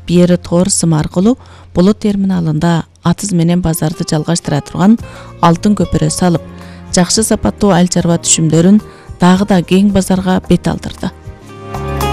бери тоор сым аркылуу Болот терминалында атыз менен базарды жалгаштыра турган алтын көпүрө салып, жакшы сапаттуу айыл чарба түшүмдөрүн дагы да кең базарга бет алдырды.